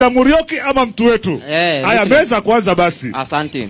Murioki ama mtu wetu? Haya, meza kwanza basi. Asante.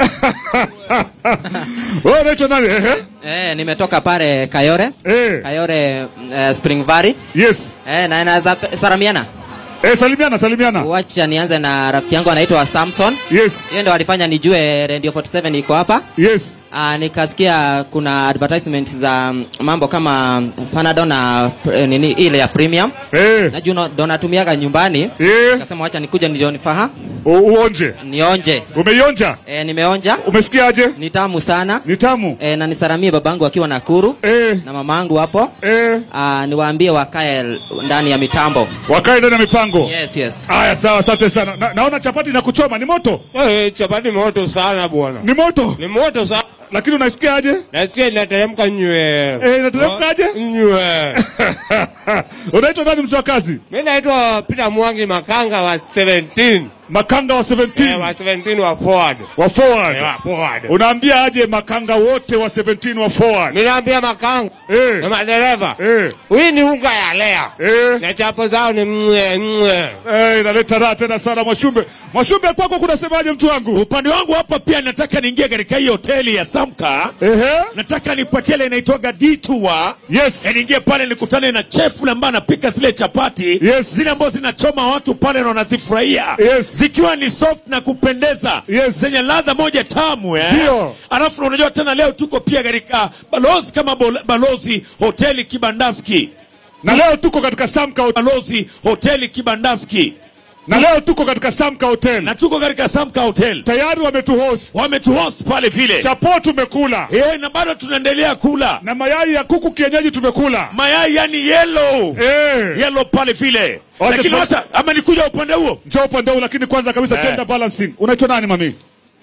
Wewe unaitwa nani? Nimetoka pale Kayore. Kayore Spring Valley. Yes. Na naweza salimiana. Salimiana. Wacha nianze na rafiki yangu anaitwa Samson. Yes. Yeye ndo alifanya nijue Radio 47 iko hapa. Yes. Nikasikia kuna advertisement za mambo kama Panadol na nini ile ya premium. Najua ndo natumiaga nyumbani. Nikasema wacha nikuja nilionifaha. Uonje. Nionje. Umeionja? Nimeonja. Umesikiaje? Ni tamu sana. Ni tamu. Na nisalamie babangu akiwa Nakuru. Na mamangu hapo. Niwaambie wakae ndani ya mitambo. Wakae ndani ya mipango. Yes. Haya, sawa, asante sana. Naona chapati na kuchoma ni moto. Chapati moto sana bwana. Ni moto? Ni moto sana. Lakini unasikiaje? Nasikia inateremka nywe. Inateremkaje? Nywe. Unaitwa nani mzee wa kazi? Mimi naitwa Peter Mwangi Makanga wa 17. Makanga wa 17. Wa 17 wa forward. Wa forward. Wa forward. Unaambia aje makanga wote wa 17 wa forward? Mimi naambia makanga na madereva. Hii ni unga ya lea. Na chapo zao ni inaleta raha tena sana Mwashumbe. Mwashumbe kwako kunasemaje mtu wangu? Upande wangu hapa pia nataka niingie katika hiyo hoteli ya Samka. Nataka nipatie ile inaitwa D2. Yes. Niingie pale nikutane na chef ambaye anapika zile chapati. Yes. Zile ambazo zinachoma watu pale na wanazifurahia. Yes. Zikiwa ni soft na kupendeza. Yes. Zenye ladha moja tamu Ndio. Alafu unajua tena leo tuko pia katika balozi kama balozi hoteli Kibandaski. Na leo tuko katika Samka balozi hoteli Kibandaski. Na leo tuko katika Samka Hotel. Na tuko katika Samka Hotel. Tayari wametuhost pale vile. Chapo tumekula. Na bado tunaendelea kula. Na mayai ya kuku kienyeji tumekula. Mayai yani yellow. Yellow pale vile. Lakini wacha ama nikuja upande huo. Njoo upande huo, lakini kwanza kabisa gender balancing. Unaitwa nani mami?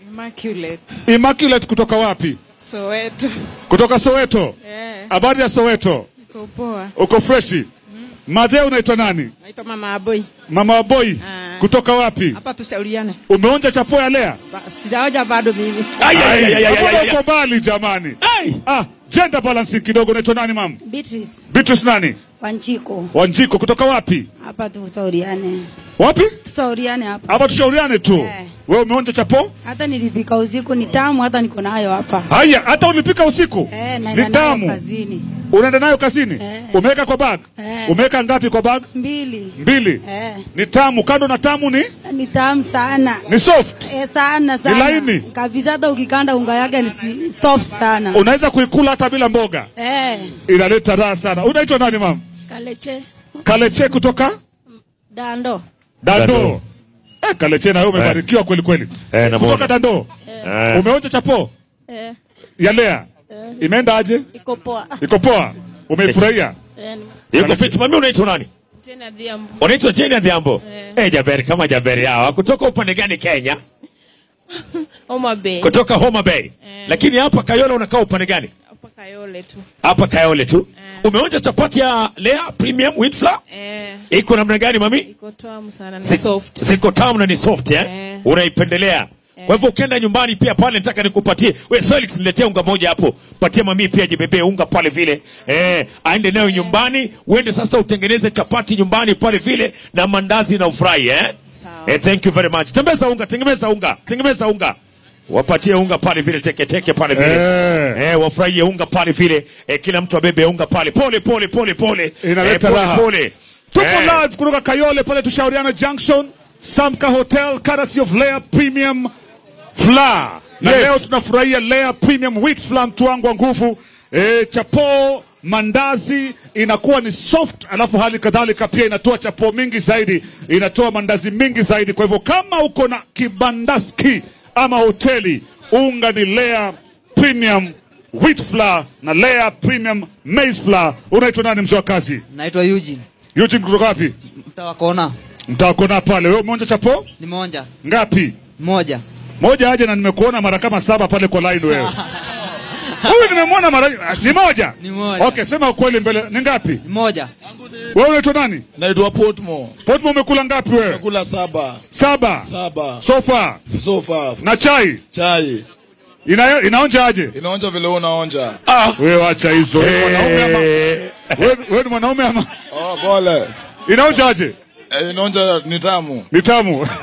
Immaculate kutoka wapi? Soweto. Kutoka Soweto? Habari ya Soweto? Uko poa. Uko freshi? Madhe unaitwa nani? Naitwa Mama Aboy. Mama Aboy. Kutoka wapi? Hapa tushauriane. Umeonja chapo ya lea? Sijaoja bado mimi. Uko bali jamani. Gender balancing kidogo. Unaitwa nani mama? Beatrice nani? Wanjiko kutoka wapi? Hapa tushauriane. Wapi? Tushauriane hapa. Hapa tushauriane tu. Wewe umeonja chapo? Hata nilipika usiku ni tamu, hata niko nayo hapa. Haya, hata ulipika usiku? Ni tamu. Kazini. Unaenda nayo kazini? Umeweka kwa bag? Umeweka ngapi kwa bag? 2. Ni tamu. Kando na tamu ni tamu sana. Ni soft? Sana. Ni laini? Kabisa, hata ukikanda unga yake ni soft sana. Unaweza kuikula hata bila mboga? Inaleta raha sana. Unaitwa nani mama? Kaleche kutoka? Dando. Kaleche na wewe umebarikiwa kweli kweli. Kutoka Dando. Umeonja chapo? Ya lea? Imeenda aje? Iko poa. Umefurahia? Yuko fit. Mami unaitwa nani? Jane Adhiambo. Unaitwa Jane Adhiambo? Jaberi kama Jaberi hawa. Kutoka upande gani Kenya? Homa Bay. Kutoka Homa Bay. Lakini hapa Kayole unakaa upande gani? Hapa Kayole tu. Umeonja chapati ya Lea Premium Wheat Flour? Iko namna gani mami? Iko tamu sana, ni soft. Ziko tamu na ni soft Unaipendelea. Kwa hivyo ukienda nyumbani pia pale nataka nikupatie. Wewe Felix niletee unga moja hapo. Patia mami pia jibebe unga pale vile. Aende nayo nyumbani, uende sasa utengeneze chapati nyumbani pale vile na mandazi na ufurahi thank you very much. Tengeneza unga. Wapatie unga pale vile teke pale vile. Wafurahie unga pale vile. Kila mtu abebe unga pale. Pole. Inaleta raha. Tuko live kutoka Kayole pale Tushauriana Junction, Samka Hotel, courtesy of Lea Premium Flour. Na leo tunafurahia Lea Premium Wheat Flour, mtu wangu wa nguvu. Chapo mandazi inakuwa ni soft, alafu hali kadhalika pia inatoa chapo mingi zaidi, inatoa mandazi mingi zaidi. Kwa hivyo kama uko na kibandaski ama hoteli, unga ni Lea Premium Wheat Flour na Lea Premium Maize Flour. Unaitwa nani mzee wa kazi? Naitwa Eugene. Eugene kutoka wapi? Mtawakona pale. Wewe umeonja chapo? Nimeonja. Ngapi? Moja aje, na nimekuona mara kama 7 pale kwa line wewe. Wewe nimemwona mara ni moja? Okay, sema ukweli mbele. Ni ngapi? Moja. Wewe unaitwa nani? Naitwa Potmo. Potmo, umekula ngapi wewe? Nimekula 7. 7. Sofa. Na chai? Chai. Inaonja aje? Inaonja vile unaonja. Wewe acha hizo. Wewe ni mwanaume ama? Pole. Inaonja aje? Inaonja ni tamu. Ni tamu.